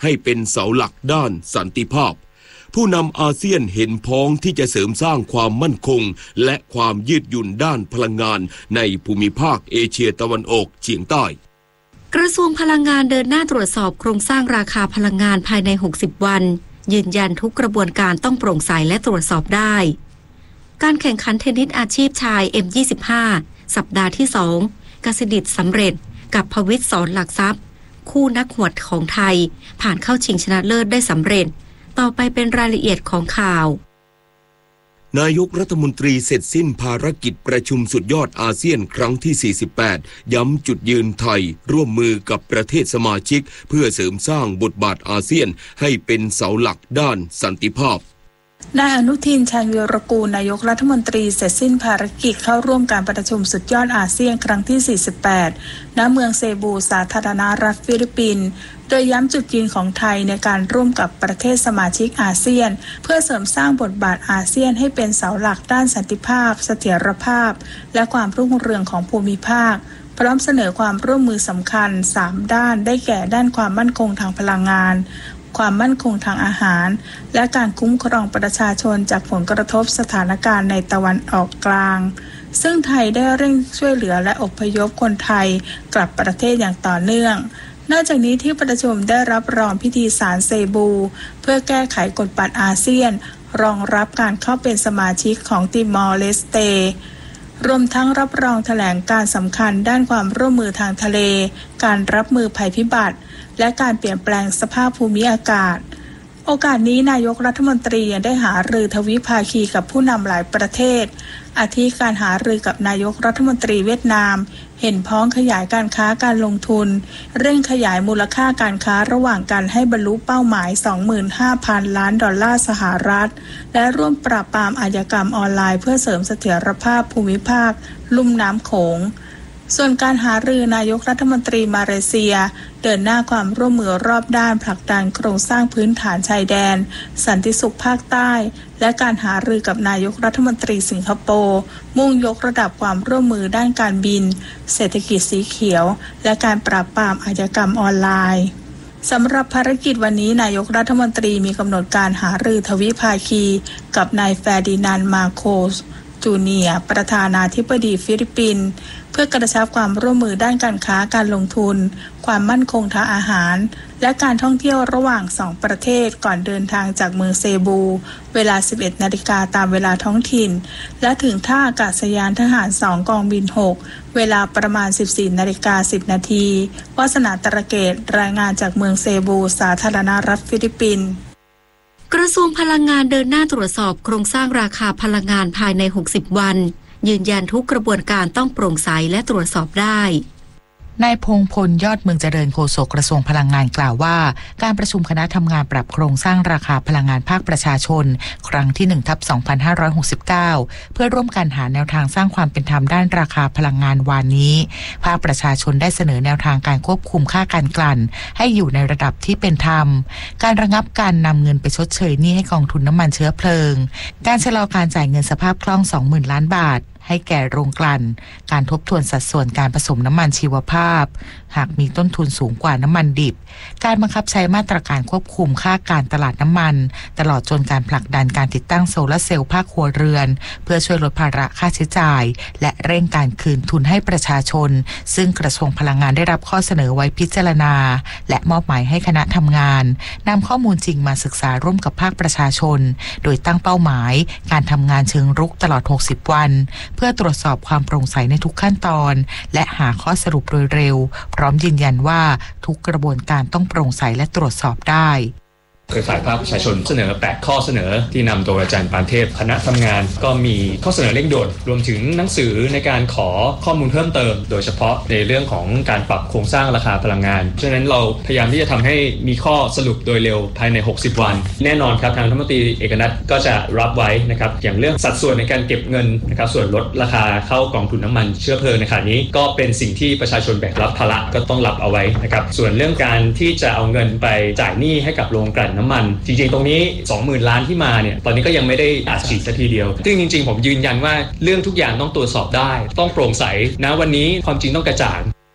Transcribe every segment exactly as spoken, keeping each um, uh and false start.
ให้เป็นเสาหลักด้านสันติภาพผู้นำอาเซียนเห็นพ้องที่จะเสริมสร้างความมั่นคงและความยืดหยุ่นด้านพลังงานในภูมิภาคเอเชียตะวันออกเฉียงใต้กระทรวงพลังงานเดินหน้าตรวจสอบโครงสร้างราคาพลังงานภายในหกสิบวันยืนยันทุกกระบวนการต้องโปร่งใสและตรวจสอบได้การแข่งขันเทนนิสอาชีพชาย เอ็ม ยี่สิบห้า สัปดาห์ที่สองกสิดิษฐ์สำเร็จกับภวิตร สอนหลักทรัพย์คู่นักหวดของไทยผ่านเข้าชิงชนะเลิศได้สำเร็จต่อไปเป็นรายละเอียดของข่าวนายกรัฐมนตรีเสร็จสิ้นภารกิจประชุมสุดยอดอาเซียนครั้งที่สี่สิบแปดย้ำจุดยืนไทยร่วมมือกับประเทศสมาชิกเพื่อเสริมสร้างบทบาทอาเซียนให้เป็นเสาหลักด้านสันติภาพนายอนุทินชาญวีรกูลนายกรัฐมนตรีเสร็จสิ้นภารกิจเข้าร่วมการประชุมสุดยอดอาเซียนครั้งที่สี่สิบแปดณเมืองเซบูสาธารณรัฐฟิลิปปินส์โดยย้ำจุดยืนของไทยในการร่วมกับประเทศสมาชิกอาเซียนเพื่อเสริมสร้างบทบาทอาเซียนให้เป็นเสาหลักด้านสันติภาพเสถียรภาพและความรุ่งเรืองของภูมิภาคพร้อมเสนอความร่วมมือสำคัญสามด้านได้แก่ด้านความมั่นคงทางพลังงานความมั่นคงทางอาหารและการคุ้มครองประชาชนจากผลกระทบสถานการณ์ในตะวันออกกลางซึ่งไทยได้เร่งช่วยเหลือและอพยพคนไทยกลับประเทศอย่างต่อเนื่องนอกจากนี้ที่ประชุมได้รับรองพิธีสารเซบูเพื่อแก้ไขกฎบัตรอาเซียนรองรับการเข้าเป็นสมาชิกของติมอร์เลสเตรวมทั้งรับรองแถลงการสำคัญด้านความร่วมมือทางทะเลการรับมือภัยพิบัติและการเปลี่ยนแปลงสภาพภูมิอากาศโอกาสนี้นายกรัฐมนตรียังได้หารือทวิภาคีกับผู้นำหลายประเทศอาทิการหารือกับนายกรัฐมนตรีเวียดนามเห็นพ้องขยายการค้าการลงทุนเร่งขยายมูลค่าการค้าระหว่างกันให้บรรลุเป้าหมาย สองหมื่นห้าพัน ล้านดอลลาร์สหรัฐและร่วมปราบปรามอาชญากรรมออนไลน์เพื่อเสริมเสถียรภาพภูมิภาคลุ่มน้ำโขงส่วนการหารือนายกรัฐมนตรีมาเลเซียเดินหน้าความร่วมมือรอบด้านผลักดันโครงสร้างพื้นฐานชายแดนสันติสุขภาคใต้และการหารือกับนายกรัฐมนตรีสิงคโปร์มุ่งยกระดับความร่วมมือด้านการบินเศรษฐกิจสีเขียวและการปราบปรามอาชญากรรมออนไลน์สำหรับภารกิจวันนี้นายกรัฐมนตรีมีกำหนดการหารือทวิภาคีกับนายเฟอร์ดินานด์ มาโคสจูเนียร์ประธานาธิบดีฟิลิปปินส์เพื่อกระชับความร่วมมือด้านการค้าการลงทุนความมั่นคงทางอาหารและการท่องเที่ยวระหว่างสองประเทศก่อนเดินทางจากเมืองเซบูเวลา สิบเอ็ดนาฬิกาตามเวลาท้องถิ่นและถึงท่าอากาศยานทหารสองกองบินหกเวลาประมาณ สิบสี่นาฬิกาสิบนาทีวาสนาตระเกตรายงานจากเมืองเซบูสาธารณรัฐฟิลิปปินส์กระทรวงพลังงานเดินหน้าตรวจสอบโครงสร้างราคาพลังงานภายในหกสิบวันยืนยันทุกกระบวนการต้องโปร่งใสและตรวจสอบได้นายพงษ์พลยอดเมืองเจริญโฆษกกระทรวงพลังงานกล่าวว่าการประชุมคณะทำงานปรับโครงสร้างราคาพลังงานภาคประชาชนครั้งที่ หนึ่งทับสองพันห้าร้อยหกสิบเก้า เพื่อร่วมกันหาแนวทางสร้างความเป็นธรรมด้านราคาพลังงานวานนี้ภาคประชาชนได้เสนอแนวทางการควบคุมค่าการกลั่นให้อยู่ในระดับที่เป็นธรรมการระงับการนำเงินไปชดเชยหนี้ให้กองทุนน้ำมันเชื้อเพลิงการชะลอการจ่ายเงินสภาพคล่อง สองหมื่น ล้านบาทให้แก่โรงกลั่นการทบทวนสัดส่วนการผสมน้ำมันชีวภาพหากมีต้นทุนสูงกว่าน้ำมันดิบการบังคับใช้มาตรการควบคุมค่าการตลาดน้ำมันตลอดจนการผลักดันการติดตั้งโซลาร์เซลล์ภาคครัวเรือนเพื่อช่วยลดภาระค่าใช้จ่ายและเร่งการคืนทุนให้ประชาชนซึ่งกระทรวงพลังงานได้รับข้อเสนอไว้พิจารณาและมอบหมายให้คณะทำงานนำข้อมูลจริงมาศึกษาร่วมกับภาคประชาชนโดยตั้งเป้าหมายการทำงานเชิงรุกตลอดหกสิบวันเพื่อตรวจสอบความโปร่งใสในทุกขั้นตอนและหาข้อสรุปโดยเร็วพร้อมยืนยันว่าทุกกระบวนการต้องโปร่งใสและตรวจสอบได้เครือข่ายภาคประชาชนเสนอแปดข้อเสนอที่นำโดยอาจารย์ปานเทพคณะทำงานก็มีข้อเสนอเร่งด่วนรวมถึงหนังสือในการขอข้อมูลเพิ่มเติมโดยเฉพาะในเรื่องของการปรับโครงสร้างราคาพลังงานฉะนั้นเราพยายามที่จะทำให้มีข้อสรุปโดยเร็วภายในหกสิบวันแน่นอนครับทางรัฐมนตรีเอกนัทก็จะรับไว้นะครับอย่างเรื่องสัดส่วนในการเก็บเงินนะครับส่วนลดราคาเข้ากองทุนน้ำมันเชื้อเพลิงในขณะนี้ก็เป็นสิ่งที่ประชาชนแบกรับภาระก็ต้องรับเอาไว้นะครับส่วนเรื่องการที่จะเอาเงินไปจ่ายหนี้ให้กับโรงกลั่นน้ำมันจริงๆตรงนี้ สองหมื่น ล้านที่มาเนี่ยตอนนี้ก็ยังไม่ได้อัดฉีดสักทีเดียวซึ่งจริงๆผมยืนยันว่าเรื่องทุกอย่างต้องตรวจสอบได้ต้องโปร่งใสนะวันนี้ความจริงต้องกระจ่าง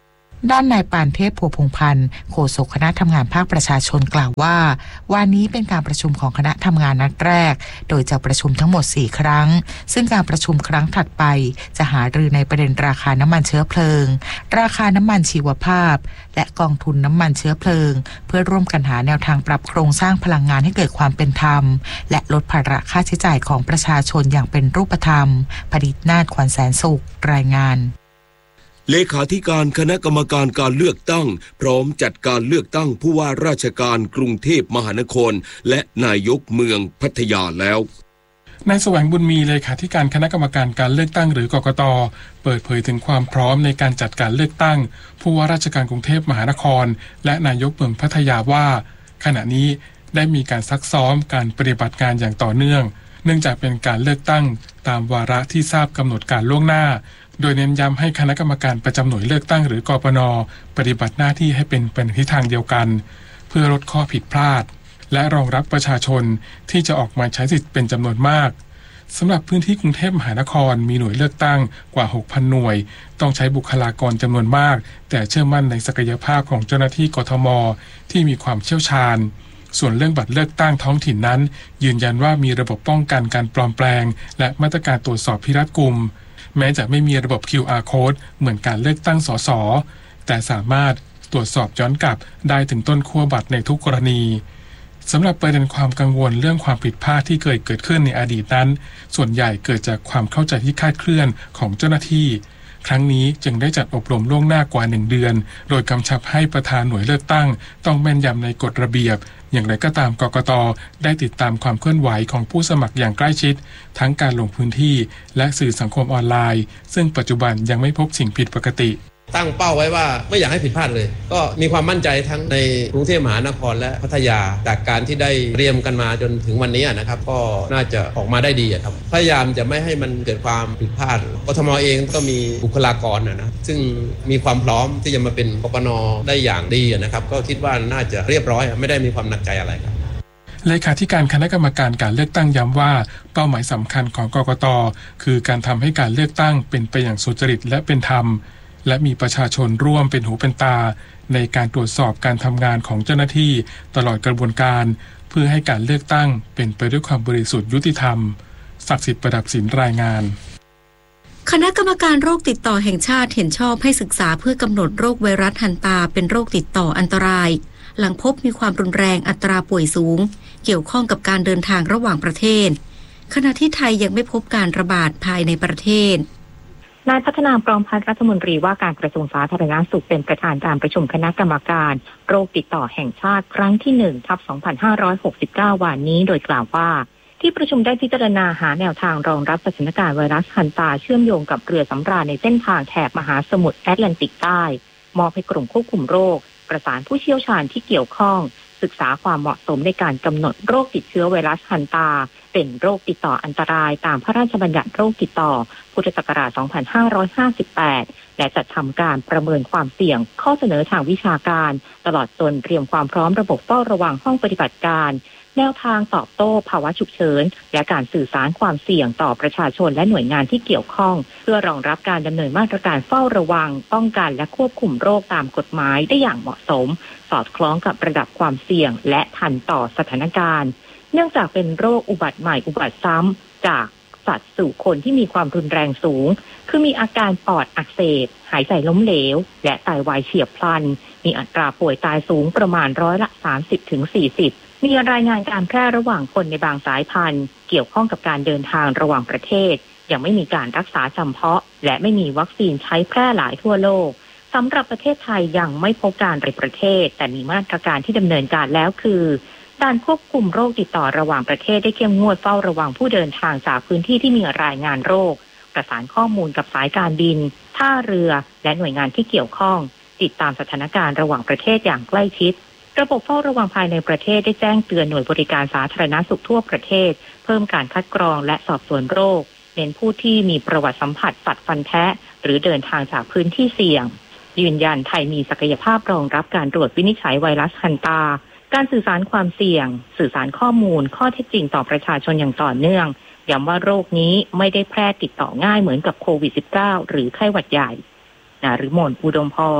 ด้านนายปานเทพพัวพงษ์พันธ์โฆษกคณะทำงานภาคประชาชนกล่าวว่าวันนี้เป็นการประชุมของคณะทำงานนัดแรกโดยจะประชุมทั้งหมดสี่ครั้งซึ่งการประชุมครั้งถัดไปจะหารือในประเด็นราคาน้ำมันเชื้อเพลิงราคาน้ำมันชีวภาพและกองทุนน้ำมันเชื้อเพลิงเพื่อร่วมกันหาแนวทางปรับโครงสร้างพลังงานให้เกิดความเป็นธรรมและลดภาระค่าใช้จ่ายของประชาชนอย่างเป็นรูปธรรมผดิษฐ์นาฏขวัญแสนสุขรายงานเลขาธิการคณะกรรมการการเลือกตั้งพร้อมจัดการเลือกตั้งผู้ว่าราชการกรุงเทพมหานครและนายกเมืองพัทยาแล้วนายแสวงบุญมีเลขาธิการคณะกรรมการการเลือกตั้งหรือกกต.เปิดเผยถึงความพร้อมในการจัดการเลือกตั้งผู้ว่าราชการกรุงเทพมหานครและนายกเมืองพัทยาว่าขณะนี้ได้มีการซักซ้อมการปฏิบัติงานอย่างต่อเนื่องเนื่องจากเป็นการเลือกตั้งตามวาระที่ทราบกำหนดการล่วงหน้าโดยเน้นย้ำให้คณะกรรมการประจำหน่วยเลือกตั้งหรือกปน.ปฏิบัติหน้าที่ให้เป็นไปในทิศทางเดียวกันเพื่อลดข้อผิดพลาดและรองรับประชาชนที่จะออกมาใช้สิทธิ์เป็นจำนวนมากสำหรับพื้นที่กรุงเทพมหานครมีหน่วยเลือกตั้งกว่า หกพัน หน่วยต้องใช้บุคลากรจำนวนมากแต่เชื่อมั่นในศักยภาพของเจ้าหน้าที่กทม.ที่มีความเชี่ยวชาญส่วนเรื่องบัตรเลือกตั้งท้องถิ่นนั้นยืนยันว่ามีระบบป้องกันการปลอมแปลงและมาตรการตรวจสอบที่รัดกุมแม้จะไม่มีระบบ คิว อาร์ Code เหมือนการเลือกตั้งสสแต่สามารถตรวจสอบย้อนกลับได้ถึงต้นขั้วบัตรในทุกกรณีสำหรับประเด็นความกังวลเรื่องความผิดพลาดที่เคยเกิดขึ้นในอดีตนั้นส่วนใหญ่เกิดจากความเข้าใจที่คลาดเคลื่อนของเจ้าหน้าที่ครั้งนี้จึงได้จัดอบรมล่วงหน้ากว่าหนึ่งเดือนโดยกำชับให้ประธานหน่วยเลือกตั้งต้องแม่นยำในกฎระเบียบอย่างไรก็ตามกกต.ได้ติดตามความเคลื่อนไหวของผู้สมัครอย่างใกล้ชิดทั้งการลงพื้นที่และสื่อสังคมออนไลน์ซึ่งปัจจุบันยังไม่พบสิ่งผิดปกติตั้งเป้าไว้ว่าไม่อยากให้ผิดพลาดเลยก็มีความมั่นใจทั้งในกรุงเทพมหานครและพัทยาจากการที่ได้เรียมกันมาจนถึงวันนี้นะครับก็น่าจะออกมาได้ดีครับพยายามจะไม่ให้มันเกิดความผิดพลาดกทม.เองก็มีบุคลากรนะซึ่งมีความพร้อมที่จะมาเป็นกปน.ได้อย่างดีนะครับก็คิดว่าน่าจะเรียบร้อยไม่ได้มีความหนักใจอะไรครับเลขาธิการคณะกรรมการการเลือกตั้งย้ำว่าเป้าหมายสำคัญของกกต.คือการทำให้การเลือกตั้งเป็นไปอย่างสุจริตและเป็นธรรมและมีประชาชนร่วมเป็นหูเป็นตาในการตรวจสอบการทำงานของเจ้าหน้าที่ตลอดกระบวนการเพื่อให้การเลือกตั้งเป็นไปด้วยความบริสุทธิ์ยุติธรรมศักดิ์สิทธิ์ประดับศิลป์รายงานคณะกรรมการโรคติดต่อแห่งชาติเห็นชอบให้ศึกษาเพื่อกำหนดโรคไวรัสฮันตาเป็นโรคติดต่ออันตรายหลังพบมีความรุนแรงอัตราป่วยสูงเกี่ยวข้องกับการเดินทางระหว่างประเทศขณะที่ไทยยังไม่พบการระบาดภายในประเทศนายพัฒนาพร้อมพัฒน์รัฐมนตรีว่าการกระทรวงสาธารณสุขเป็นประธานการประชุมคณะกรรมการโรคติดต่อแห่งชาติครั้งที่หนึ่งทับสองพันห้าร้อยหกสิบเก้าวันนี้โดยกล่าวว่าที่ประชุมได้พิจารณาหาแนวทางรองรับสถานการณ์ไวรัสฮันตาเชื่อมโยงกับเรือสำราญในเส้นทางแถบมหาสมุทรแอตแลนติกใต้มอบให้กรมควบคุมโรคประสานผู้เชี่ยวชาญที่เกี่ยวข้องศึกษาความเหมาะสมในการกำหนดโรคติดเชื้อไวรัสฮันตาเป็นโรคติดต่ออันตรายตามพระราชบัญญัติโรคติดต่อพุทธศักราชสองพันห้าร้อยห้าสิบแปดและจัดทำการประเมินความเสี่ยงข้อเสนอทางวิชาการตลอดจนเตรียมความพร้อมระบบเฝ้าระวังห้องปฏิบัติการแนวทางตอบโต้ภาวะฉุกเฉินและการสื่อสารความเสี่ยงต่อประชาชนและหน่วยงานที่เกี่ยวข้องเพื่อรองรับการดำเนินมาตรการเฝ้าระวังป้องกันและควบคุมโรคตามกฎหมายได้อย่างเหมาะสมสอดคล้องกับระดับความเสี่ยงและทันต่อสถานการณ์เนื่องจากเป็นโรคอุบัติใหม่อุบัติซ้ำจากสัตว์สู่คนที่มีความรุนแรงสูงคือมีอาการปอดอักเสบหายใจล้มเหลวและไตวายเฉียบพลันมีอัตราป่วยตายสูงประมาณร้อยละ สามสิบถึงสี่สิบ มีรายงานการแพร่ระหว่างคนในบางสายพันธุ์เกี่ยวข้องกับการเดินทางระหว่างประเทศยังไม่มีการรักษาจำเพาะและไม่มีวัคซีนใช้แพร่หลายทั่วโลกสำหรับประเทศไทยยังไม่พบการในประเทศแต่มีมาตรการที่ดำเนินการแล้วคือการควบคุมโรคติดต่อระหว่างประเทศได้เข้มงวดเฝ้าระวังผู้เดินทางจากพื้นที่ที่มีรายงานโรคประสานข้อมูลกับสายการบินท่าเรือและหน่วยงานที่เกี่ยวข้องติดตามสถานการณ์ระหว่างประเทศอย่างใกล้ชิดระบบเฝ้าระวังภายในประเทศได้แจ้งเตือนหน่วยบริการสาธารณสุขทั่วประเทศเพิ่มการคัดกรองและสอบสวนโรคเน้นผู้ที่มีประวัติสัมผัสสัตว์ฟันแทะหรือเดินทางจากพื้นที่เสี่ยงยืนยันไทยมีศักยภาพรองรับการตรวจวินิจฉัยไวรัสฮันตาการสื่อสารความเสี่ยงสื่อสารข้อมูลข้อเท็จจริงต่อประชาชนอย่างต่อเนื่องย้ำว่าโรคนี้ไม่ได้แพร่ติดต่อง่ายเหมือนกับโควิด สิบเก้า หรือไข้หวัดใหญ่นฤมล อุดมพร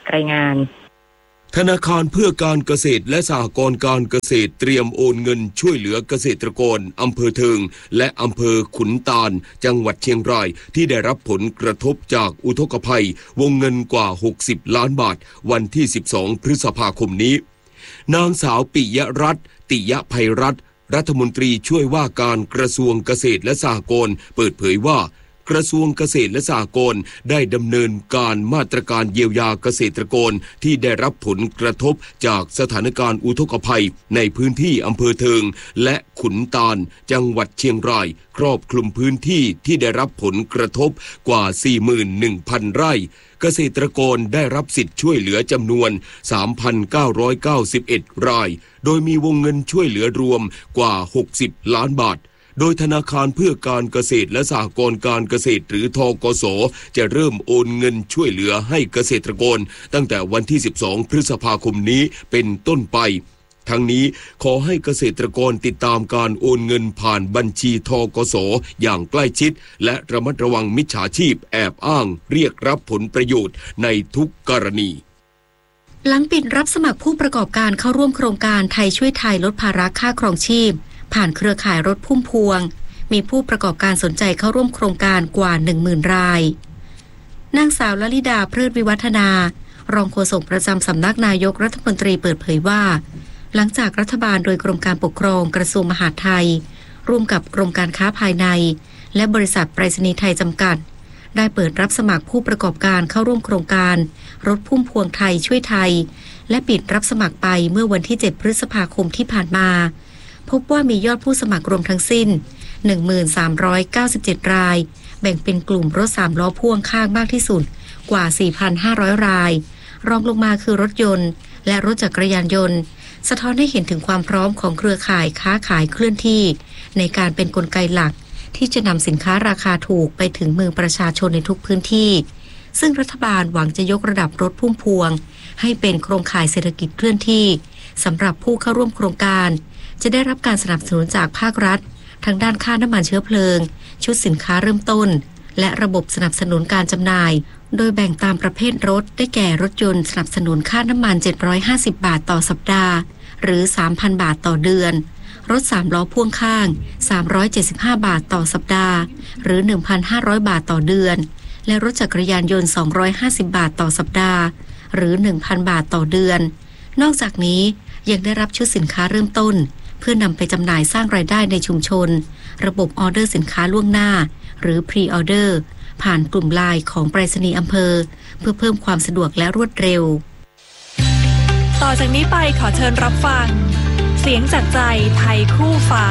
รายงานธนาคารเพื่อการเกษตรและสหกรณ์การเกษตรเตรียมโอนเงินช่วยเหลือเกษตรกรอำเภอเทิงและอำเภอขุนตาลจังหวัดเชียงรายที่ได้รับผลกระทบจากอุทกภัยวงเงินกว่าหกสิบล้านบาทวันที่สิบสองพฤษภาคมนี้นางสาวปิยรัตน์ติยไพรัตน์รัฐมนตรีช่วยว่าการกระทรวงเกษตรและสหกรณ์เปิดเผยว่ากระทรวงเกษตรและสหกรณ์ได้ดำเนินการมาตรการเยียวยาเกษตรกรที่ได้รับผลกระทบจากสถานการณ์อุทกภัยในพื้นที่อำเภอเทิงและขุนตาลจังหวัดเชียงรายครอบคลุมพื้นที่ที่ได้รับผลกระทบกว่า สี่หมื่นหนึ่งพัน ไร่เกษตรกรได้รับสิทธิ์ช่วยเหลือจำนวน สามพันเก้าร้อยเก้าสิบเอ็ด รายโดยมีวงเงินช่วยเหลือรวมกว่าหกสิบล้านบาทโดยธนาคารเพื่อการเกษตรและสหกรณ์การเกษตรหรือธกส.จะเริ่มโอนเงินช่วยเหลือให้เกษตรกรตั้งแต่วันที่สิบสองพฤษภาคมนี้เป็นต้นไปทั้งนี้ขอให้เกษตรกรติดตามการโอนเงินผ่านบัญชีธกส.อย่างใกล้ชิดและระมัดระวังมิจฉาชีพแอบอ้างเรียกรับผลประโยชน์ในทุกกรณีหลังปิดรับสมัครผู้ประกอบการเข้าร่วมโครงการไทยช่วยไทยลดภาระค่าครองชีพผ่านเครือข่ายรถพุ่มพวงมีผู้ประกอบการสนใจเข้าร่วมโครงการกว่า หนึ่งหมื่น รายนางสาวลลิดาเพลิดวิวัฒนารองโฆษกประจำสำนักนายกรัฐมนตรีเปิดเผยว่าหลังจากรัฐบาลโดยกรมการปกครองกระทรวงมหาดไทยร่วมกับกรมการค้าภายในและบริษัทไปรษณีย์ไทยจำกัดได้เปิดรับสมัครผู้ประกอบการเข้าร่วมโครงการรถพุ่มพวงไทยช่วยไทยและปิดรับสมัครไปเมื่อวันที่เจ็ดพฤษภาคมที่ผ่านมาพบว่ามียอดผู้สมัครรวมทั้งสิ้น หนึ่งพันสามร้อยเก้าสิบเจ็ด รายแบ่งเป็นกลุ่มรถสามล้อพ่วงข้างมากที่สุดกว่า สี่พันห้าร้อย รายรองลงมาคือรถยนต์และรถจักรยานยนต์สะท้อนให้เห็นถึงความพร้อมของเครือข่ายค้าขายเคลื่อนที่ในการเป็นกลไกหลักที่จะนำสินค้าราคาถูกไปถึงมือประชาชนในทุกพื้นที่ซึ่งรัฐบาลหวังจะยกระดับรถพุ่มพวงให้เป็นโครงข่ายเศรษฐกิจเคลื่อนที่สำหรับผู้เข้าร่วมโครงการจะได้รับการสนับสนุนจากภาครัฐทางด้านค่าน้ำมันเชื้อเพลิงชุดสินค้าเริ่มต้นและระบบสนับสนุนการจำหน่ายโดยแบ่งตามประเภทรถได้แก่รถยนต์สนับสนุนค่าน้ำมันเจ็ดร้อยห้าสิบบาทต่อสัปดาห์หรือ สามพัน บาทต่อเดือนรถสามล้อพ่วงข้างสามร้อยเจ็ดสิบห้าบาทต่อสัปดาห์หรือ หนึ่งพันห้าร้อย บาทต่อเดือนและรถจักรยานยนต์สองร้อยห้าสิบบาทต่อสัปดาห์หรือ หนึ่งพัน บาทต่อเดือนนอกจากนี้ยังได้รับชุดสินค้าเริ่มต้นเพื่อนำไปจำหน่ายสร้างรายได้ในชุมชนระบบออเดอร์สินค้าล่วงหน้าหรือ พรี ออเดอร์ ผ่านกลุ่มไลน์ของไปรษณีย์อำเภอเพื่อเพิ่มความสะดวกและรวดเร็วต่อจากนี้ไปขอเชิญรับฟังเสียงจากใจไทยคู่ฟ้า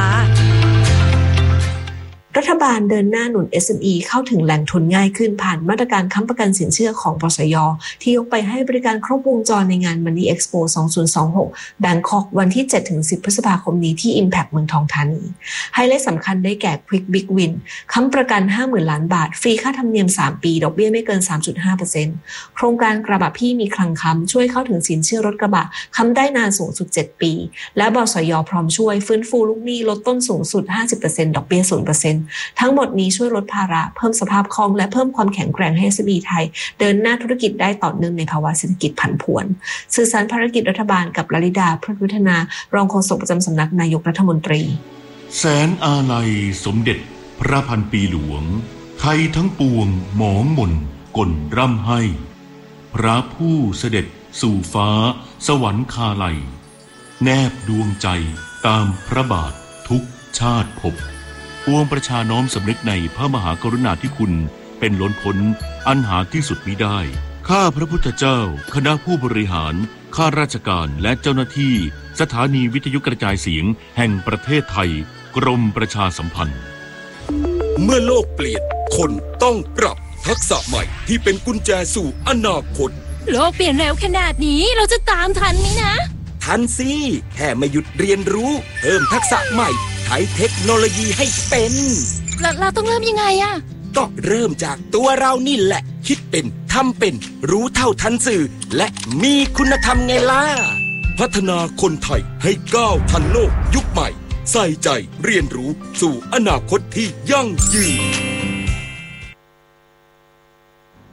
รัฐบาลเดินหน้าหนุน เอส เอ็ม อี เข้าถึงแหล่งทุนง่ายขึ้นผ่านมาตรการค้ำประกันสินเชื่อของบสย.ที่ยกไปให้บริการครบวงจรในงาน Money Expo สองพันยี่สิบหก Bangkok วันที่ เจ็ดถึงสิบ พฤษภาคมนี้ที่ Impact เมืองทองธานีไฮไลท์สำคัญได้แก่ Quick Big Win ค้ำประกัน ห้าหมื่น ล้านบาทฟรีค่าธรรมเนียมสามปีดอกเบี้ยไม่เกิน สามจุดห้าเปอร์เซ็นต์ โครงการกระบะพี่มีคลังค้ำช่วยเข้าถึงสินเชื่อรถกระบะค้ำได้นานสูงสุดเจ็ดปีและบสย.พร้อมช่วยฟื้นฟูลูกหนี้ลดต้นสูงสุด ห้าสิบเปอร์เซ็นต์ ดอกเบี้ย ศูนย์เปอร์เซ็นต์ ทั้งหมดนี้ช่วยลดภาระเพิ่มสภาพคล่องและเพิ่มความแข็งแกร่งให้ เอส เอ็ม อี ไทยเดินหน้าธุรกิจได้ต่อเนื่องในภาวะเศรษฐกิจผันผวนสื่อสารภารกิจรัฐบาลกับลลิดาเพลิดวิฒนารองโฆษกประจำสำนักนายกรัฐมนตรีแสนอาลัยสมเด็จพระพันปีหลวงไทยทั้งปวงหมองหม่นก่นร่ำให้พระผู้เสด็จสู่ฟ้าสวรรคาลัยแนบดวงใจตามพระบาททุกชาติภพปวงประชาน้อมสำนึกในพระมหากรุณาธิคุณเป็นล้นพ้นอันหาที่สุดมิได้ข้าพระพุทธเจ้าคณะผู้บริหารข้าราชการและเจ้าหน้าที่สถานีวิทยุกระจายเสียงแห่งประเทศไทยกรมประชาสัมพันธ์เมื่อโลกเปลี่ยนคนต้องปรับทักษะใหม่ที่เป็นกุญแจสู่อนาคตโลกเปลี่ยนเร็วขนาดนี้เราจะตามทันไหมนะทันสิแค่ไม่หยุดเรียนรู้เพิ่มทักษะใหม่ใช้เทคโนโลยีให้เป็นแล้วเราต้องเริ่มยังไงอะก็เริ่มจากตัวเรานี่แหละคิดเป็นทำเป็นรู้เท่าทันสื่อและมีคุณธรรมไงล่ะพัฒนาคนไทยให้ก้าวทันโลกยุคใหม่ใส่ใจเรียนรู้สู่อนาคตที่ยั่งยืน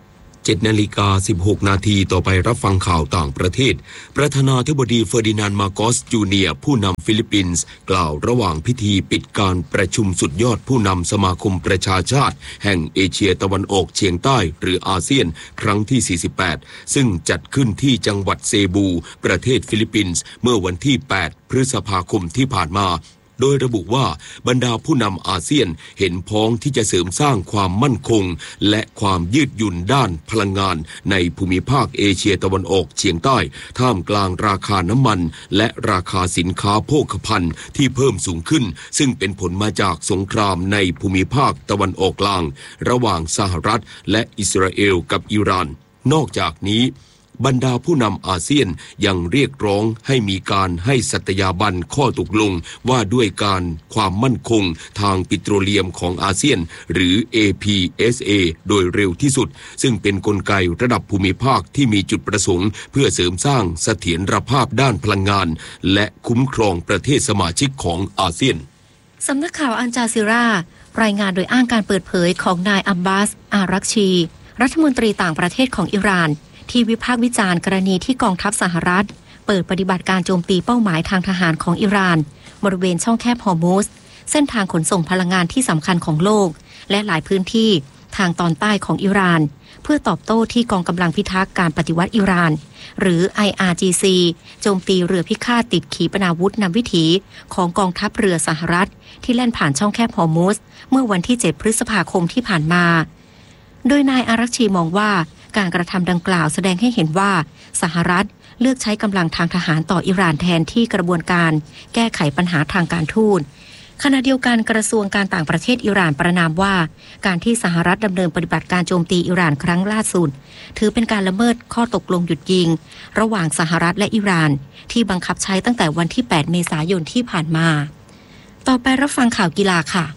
เจ็ดนาฬิกาสิบหกนาทีต่อไปรับฟังข่าวต่างประเทศประธานาธิบดีเฟอร์ดินานด์มาโกสจูเนียร์ผู้นำฟิลิปปินส์กล่าวระหว่างพิธีปิดการประชุมสุดยอดผู้นำสมาคมประชาชาติแห่งเอเชียตะวันออกเฉียงใต้หรืออาเซียนครั้งที่สี่สิบแปดซึ่งจัดขึ้นที่จังหวัดเซบูประเทศฟิลิปปินส์เมื่อวันที่แปดพฤษภาคมที่ผ่านมาโดยระบุว่าบรรดาผู้นำอาเซียนเห็นพ้องที่จะเสริมสร้างความมั่นคงและความยืดหยุ่นด้านพลังงานในภูมิภาคเอเชียตะวันออกเฉียงใต้ท่ามกลางราคาน้ำมันและราคาสินค้าโภคภัณฑ์ที่เพิ่มสูงขึ้นซึ่งเป็นผลมาจากสงครามในภูมิภาคตะวันออกกลางระหว่างสหรัฐและอิสราเอลกับอิหร่านนอกจากนี้บรรดาผู้นำอาเซียนยังเรียกร้องให้มีการให้สัตยาบันข้อตกลงว่าด้วยการความมั่นคงทางปิโตรเลียมของอาเซียนหรือ เอ พี เอส เอ โดยเร็วที่สุดซึ่งเป็นกลไกระดับภูมิภาคที่มีจุดประสงค์เพื่อเสริมสร้างเสถียรภาพด้านพลังงานและคุ้มครองประเทศสมาชิกของอาเซียนสำนักข่าวอัลจาซีรารายงานโดยอ้างการเปิดเผยของนายอับบาสอารักชีรัฐมนตรีต่างประเทศของอิหร่านที่วิพากษ์วิจารณ์กรณีที่กองทัพสหรัฐเปิดปฏิบัติการโจมตีเป้าหมายทางทหารของอิหร่านบริเวณช่องแคบฮอร์มุซเส้นทางขนส่งพลังงานที่สำคัญของโลกและหลายพื้นที่ทางตอนใต้ของอิหร่านเพื่อตอบโต้ที่กองกำลังพิทักษ์การปฏิวัติอิหร่านหรือ ไอ อาร์ จี ซี โจมตีเรือพิฆาตติดขีปนาวุธนำวิถีของกองทัพเรือสหรัฐที่แล่นผ่านช่องแคบฮอร์มุซเมื่อวันที่เจ็ดพฤษภาคมที่ผ่านมาโดยนายอารักชีมองว่าการกระทำดังกล่าวแสดงให้เห็นว่าสหรัฐเลือกใช้กำลังทางทหารต่ออิหร่านแทนที่กระบวนการแก้ไขปัญหาทางการทูตขณะเดียวกันกระทรวงการต่างประเทศอิหร่านประณามว่าการที่สหรัฐดำเนินปฏิบัติการโจมตีอิหร่านครั้งล่าสุดถือเป็นการละเมิดข้อตกลงหยุดยิงระหว่างสหรัฐและอิหร่านที่บังคับใช้ตั้งแต่วันที่แปดเมษายนที่ผ่านมาต่อไปรับฟังข่าวกีฬาค่ะ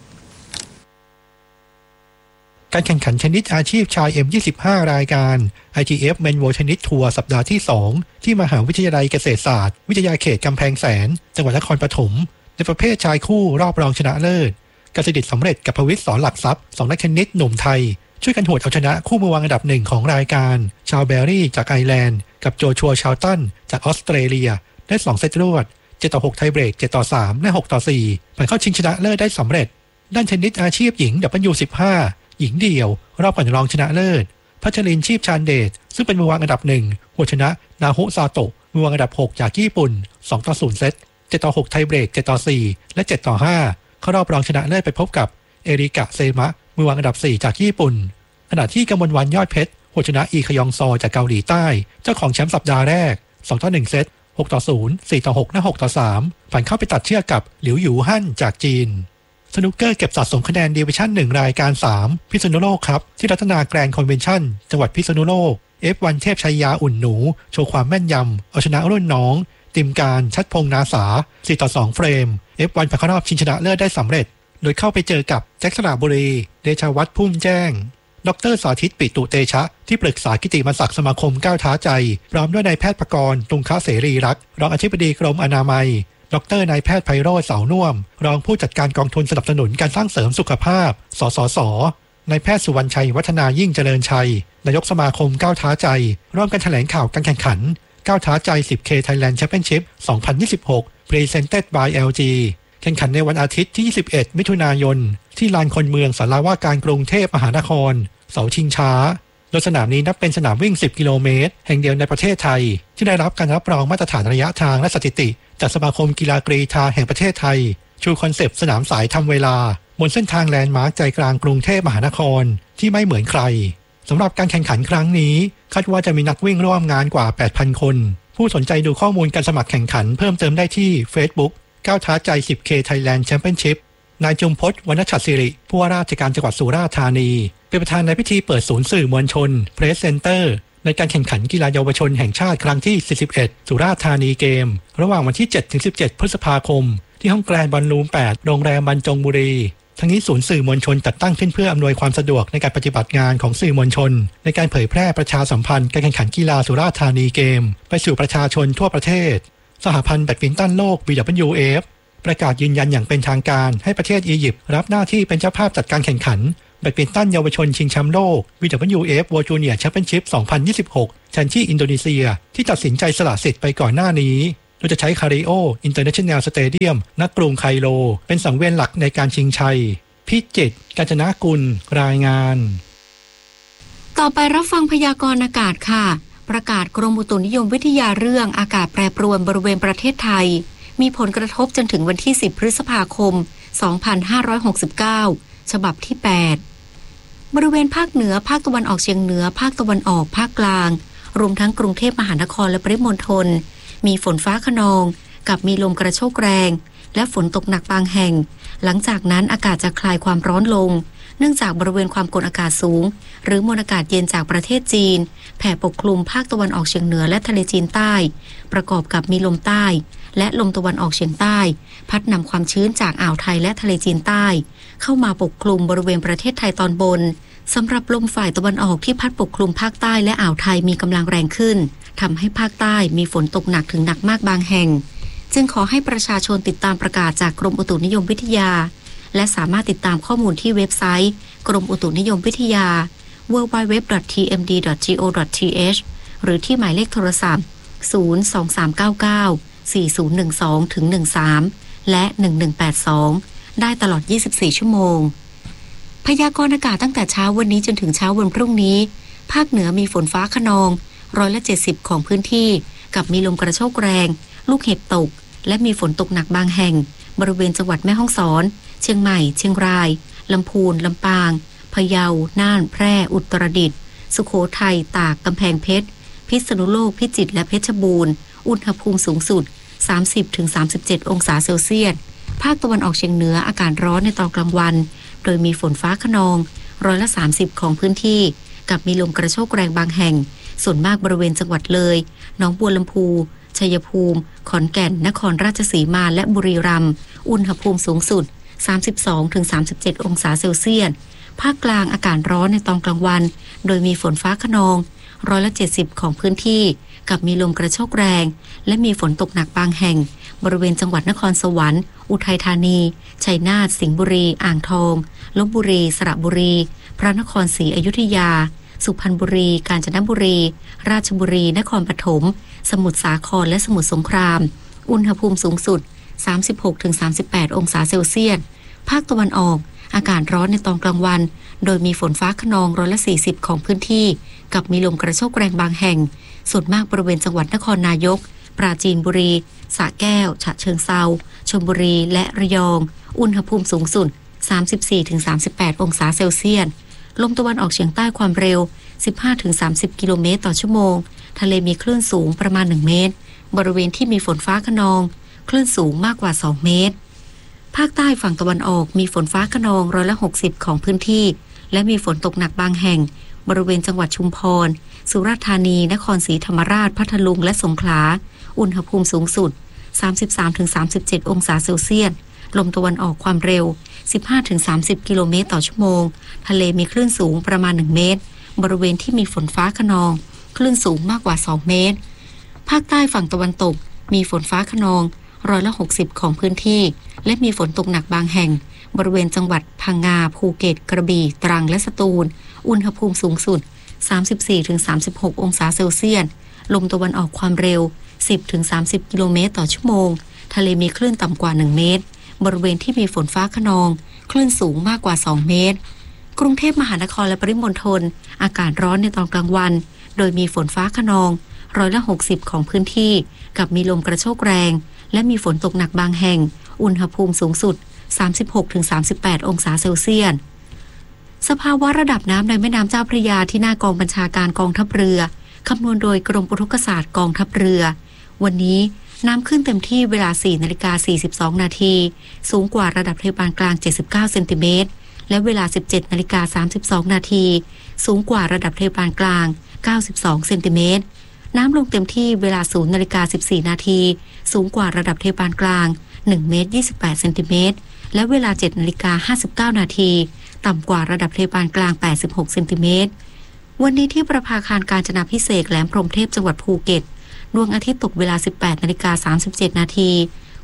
การแข่งขันเทนนิสอาชีพชาย เอ็ม ยี่สิบห้า รายการ ไอ ที เอฟ Men World Tennis Tour สัปดาห์ที่สองที่มหาวิทยาลัยเกษตรศาสตร์วิทยาเขตกำแพงแสนจังหวัดนครปฐมในประเภทชายคู่รอบรองชนะเลิศกสิดิษฐ์สำเร็จกับพวิทย์สอนหลักทรัพย์สองนักเทนนิสหนุ่มไทยช่วยกันหวดเอาชนะคู่มือวางอันดับหนึ่งของรายการชาวเบลลี่จากไอร์แลนด์กับโจชัวชาวตันจากออสเตรเลียได้สองเซตรวดเจ็ดต่อหกไทยเบรกเจ็ดต่อสามและหกต่อสี่ผ่านเข้าชิงชนะเลิศได้สำเร็จด้านเทนนิสอาชีพหญิง ดับเบิลยู สิบห้าหญิงเดี่ยวรอบก่อนรองชนะเลิศพัชรินทร์ชีพชาญเดชซึ่งเป็นมือวางอันดับหนึ่งหัวชนะนาโฮซาโตะมือวางอันดับหกจากญี่ปุ่นสองต่อศูนย์เซตเจ็ดต่อหกไทยเบรกเจ็ดต่อสี่และเจ็ดต่อห้าเข้ารอบรองชนะเลิศไปพบกับเอริกะเซมะมือวางอันดับสี่จากญี่ปุ่นขณะที่กมลวรรณยอดเพชรหัวชนะอีคยองซอจากเกาหลีใต้เจ้าของแชมป์สัปดาห์แรกสองต่อหนึ่งเซตหกต่อศูนย์ สี่ต่อหกและหกต่อสามผ่านเข้าไปตัดเชือกกับหลิวหยูฮั่นจากจีนสนุกเกอร์เก็บสะสมคะแนนดิวิชั่นหนึ่งรายการสามพิษณุโลกครับที่รัตนาแกรนด์คอนเวนชั่นจังหวัดพิษณุโลก เอฟ วัน เทพชัยยาอุ่นหนูโชว์ความแม่นยำเอาชนะรุ่นน้องติมการชัดพงษ์นาสาสี่ต่อสองเฟรม เอฟ วัน ผ่านเข้ารอบชิงชนะเลิศได้สำเร็จโดยเข้าไปเจอกับแจ็คสระบุรีเดชวัฒน์พุ่มแจ้งดร.สาธิตปิตุเตชะที่ปรึกษากิติมศักดิ์สมาคมก้าวท้าใจพร้อมด้วยนายแพทย์ประกรณ์ตุงคะเสรีรักษ์รองอธิบดีกรมอนามัยดร.นายแพทย์ไพโรจน์เสาน่วมรองผู้จัดการกองทุนสนับสนุนการสร้างเสริมสุขภาพสสส.นายแพทย์สุวรรณชัยวัฒนายิ่งเจริญชัยนายกสมาคมก้าวท้าใจร่วมกันแถลงข่าวการแข่งขันก้าวท้าใจ สิบเค Thailand Championship สองพันยี่สิบหก Presented by แอล จี แข่งขันในวันอาทิตย์ที่ยี่สิบเอ็ดมิถุนายนที่ลานคนเมืองศาลาว่าการกรุงเทพมหานครเสาชิงช้าโดยสนามนี้นับเป็นสนามวิ่งสิบกิโลเมตรแห่งเดียวในประเทศไทยที่ได้รับการรับรองมาตรฐานระยะทางและสถิติจากสมาคมกีฬากรีฑาแห่งประเทศไทยชูคอนเซปต์สนามสายทำเวลาบนเส้นทางแลนด์มาร์คใจกลางกรุงเทพมหานครที่ไม่เหมือนใครสำหรับการแข่งขันครั้งนี้คาดว่าจะมีนักวิ่งร่วมงานกว่า แปดพัน คนผู้สนใจดูข้อมูลการสมัครแข่งขันเพิ่มเติมได้ที่ Facebook ก้าวท้าใจ สิบเค Thailand Championship นายจุมพจน์วรรณชัดศิริผู้ว่าราชการจังหวัดสุราษฎร์ธานีเป็นประธานในพิธีเปิดศูนย์สื่อมวลชน Press Center ในการแข่งขันกีฬาเยาวชนแห่งชาติครั้งที่สี่สิบเอ็ดสุราษฎร์ธานีเกมระหว่างวันที่ เจ็ดถึงสิบเจ็ด พฤษภาคมที่ห้องแกรนด์บอลลูม แปด โรงแรมบรรจงบุรีทั้งนี้ศูนย์สื่อมวลชนจัดตั้งขึ้นเพื่ออำนวยความสะดวกในการปฏิบัติงานของสื่อมวลชนในการเผยแพร่ประชาสัมพันธ์การแข่งขันกีฬาสุราษฎร์ธานีเกมไปสู่ประชาชนทั่วประเทศสหพันธ์แบดมินตันโลก บี ดับเบิลยู เอฟประกาศยืนยันอย่างเป็นทางการให้ประเทศอียิปต์รับหน้าที่เป็นเจ้าภาพจัดการแข่งขันแบดมินตันเยาวชนชิงแชมป์โลก วี ดับเบิลยู เอฟ World Junior Championship สองพันยี่สิบหกชันที่อินโดนีเซียที่ตัดสินใจสละสิทธิ์ไปก่อนหน้านี้โดยจะใช้คาริโอ International Stadium ณ กรุงไคโรเป็นสังเวียนหลักในการชิงชัยพิจิตร กาญจนกุลรายงานต่อไปรับฟังพยากรณ์อากาศค่ะประกาศกรมอุตุนิยมวิทยาเรื่องอากาศแปรปรวนบริเวณประเทศไทยมีผลกระทบจนถึงวันที่สิบพฤษภาคมสองพันห้าร้อยหกสิบเก้าฉบับที่แปดบริเวณภาคเหนือภาคตะวันออกเฉียงเหนือภาคตะวันออกภาคกลางรวมทั้งกรุงเทพมหานครและปริมณฑลมีฝนฟ้าคะนองกับมีลมกระโชกแรงและฝนตกหนักบางแห่งหลังจากนั้นอากาศจะคลายความร้อนลงเนื่องจากบริเวณความกดอากาศสูงหรือมวลอากาศเย็นจากประเทศจีนแผ่ปกคลุมภาคตะวันออกเฉียงเหนือและทะเลจีนใต้ประกอบกับมีลมใต้และลมตะวันออกเฉียงใต้พัดนำความชื้นจากอ่าวไทยและทะเลจีนใต้เข้ามาปกคลุมบริเวณประเทศไทยตอนบนสำหรับลมฝ่ายตะวันออกที่พัดปกคลุมภาคใต้และอ่าวไทยมีกำลังแรงขึ้นทำให้ภาคใต้มีฝนตกหนักถึงหนักมากบางแห่งจึงขอให้ประชาชนติดตามประกาศจากกรมอุตุนิยมวิทยาและสามารถติดตามข้อมูลที่เว็บไซต์กรมอุตุนิยมวิทยา ดับเบิลยู ดับเบิลยู ดับเบิลยู ดอท ที เอ็ม ดี ดอท จี โอ ดอท ที เอช หรือที่หมายเลขโทรศัพท์ศูนย์ สอง สาม เก้า เก้า สี่ ศูนย์ หนึ่ง สอง ถึง หนึ่ง สามและหนึ่ง หนึ่ง แปด สองได้ตลอดยี่สิบสี่ชั่วโมงพยากรณ์อากาศตั้งแต่เช้าวันนี้จนถึงเช้าวันพรุ่งนี้ภาคเหนือมีฝนฟ้าคะนองร้อยละเจ็ดสิบของพื้นที่กับมีลมกระโชกแรงลูกเห็บตกและมีฝนตกหนักบางแห่งบริเวณจังหวัดแม่ฮ่องสอนเชียงใหม่เชียงรายลำพูนลำปางพะเยาน่านแพร่อุตรดิตถ์สุโขทัยตากกำแพงเพชรพิษณุโลกพิจิตรและเพชรบูรณ์อุณหภูมิสูงสุด สามสิบถึงสามสิบเจ็ด องศาเซลเซียสภาคตะวันออกเฉียงเหนืออากาศร้อนในตอนกลางวันโดยมีฝนฟ้าคะนองร้อยละสามสิบของพื้นที่กับมีลมกระโชกแรงบางแห่งส่วนมากบริเวณจังหวัดเลยหนองบัวลำพูชัยภูมิขอนแก่นนครราชสีมาและบุรีรัมย์อุณหภูมิสูงสุด สามสิบสองถึงสามสิบเจ็ด องศาเซลเซียสภาคกลางอากาศร้อนในตอนกลางวันโดยมีฝนฟ้าคะนองร้อยละเจ็ดสิบของพื้นที่กับมีลมกระโชกแรงและมีฝนตกหนักบางแห่งบริเวณจังหวัดนครสวรรค์อุทัยธานีชัยนาทสิงห์บุรีอ่างทองลพบุรีสระบุรีพระนครศรีอยุธยาสุพรรณบุรีกาญจนบุรีราชบุรีนครปฐมสมุทรสาครและสมุทรสงครามอุณหภูมิสูงสุด สามสิบหกถึงสามสิบแปด องศาเซลเซียสภาคตะวันออกอากาศร้อนในตอนกลางวันโดยมีฝนฟ้าคะนองร้อยละสี่สิบของพื้นที่กับมีลมกระโชกแรงบางแห่งส่วนมากบริเวณจังหวัดนครนายกปราจีนบุรีสระแก้วฉะเชิงเทราชลบุรีและระยองอุณหภูมิสูงสุด สามสิบสี่ถึงสามสิบแปด องศาเซลเซียสลมตะวันออกเฉียงใต้ความเร็ว สิบห้าถึงสามสิบ กิโลเมตรต่อชั่วโมงทะเลมีคลื่นสูงประมาณหนึ่งเมตรบริเวณที่มีฝนฟ้าคะนองคลื่นสูงมากกว่าสองเมตรภาคใต้ฝั่งตะวันออกมีฝนฟ้าคะนองร้อยละหกสิบของพื้นที่และมีฝนตกหนักบางแห่งบริเวณจังหวัดชุมพรสุราษฎร์ธานีนครศรีธรรมราชพัทลุงและสงขลาอุณหภูมิสูงสุด สามสิบสามถึงสามสิบเจ็ด องศาเซลเซียสลมตะวันออกความเร็ว สิบห้าถึงสามสิบ กิโลเมตรต่อชั่วโมงทะเลมีคลื่นสูงประมาณหนึ่งเมตรบริเวณที่มีฝนฟ้าคะนองคลื่นสูงมากกว่าสองเมตรภาคใต้ฝั่งตะวันตกมีฝนฟ้าคะนองร้อยละหกสิบของพื้นที่และมีฝนตกหนักบางแห่งบริเวณจังหวัดพังงาภูเก็ตกระบี่ตรังและสตูลอุณหภูมิสูงสุด สามสิบสี่ถึงสามสิบหก องศาเซลเซียสลมตะวันออกความเร็ว สิบถึงสามสิบ กิโลเมตรต่อชั่วโมงทะเลมีคลื่นต่ำกว่าหนึ่งเมตรบริเวณที่มีฝนฟ้าคะนองคลื่นสูงมากกว่าสองเมตรกรุงเทพมหานครและปริมณฑลอากาศร้อนในตอนกลางวันโดยมีฝนฟ้าคะนองร้อยละหกสิบของพื้นที่กับมีลมกระโชกแรงและมีฝนตกหนักบางแห่งอุณหภูมิสูงสุด สามสิบหกถึงสามสิบแปด องศาเซลเซียสสภาวะระดับน้ำในแม่น้ำเจ้าพระยาที่หน้ากองบัญชาการกองทัพเรือคำนวณโดยกรมอุทกศาสตร์กองทัพเรือวันนี้น้ำขึ้นเต็มที่เวลา สี่นาฬิกาสี่สิบสอง นาทีสูงกว่าระดับทะเลปานกลางเจ็ดสิบเก้าเซนติเมตรและเวลา สิบเจ็ดนาฬิกาสามสิบสอง นาทีสูงกว่าระดับทะเลปานกลางเก้าสิบสองเซนติเมตรน้ำลงเต็มที่เวลา ศูนย์นาฬิกาสิบสี่ นาทีสูงกว่าระดับทะเลปานกลางหนึ่งเมตรยี่สิบแปดเซนติเมตรและเวลา เจ็ดนาฬิกาห้าสิบเก้า นาทีต่ำกว่าระดับทะเลปานกลางแปดสิบหกเซนติเมตรวันนี้ที่ประภาคารกาญจนาภิเษกแหลมพรหมเทพจังหวัดภูเก็ตดวงอาทิตย์ตกเวลา สิบแปดนาฬิกาสามสิบเจ็ด นาที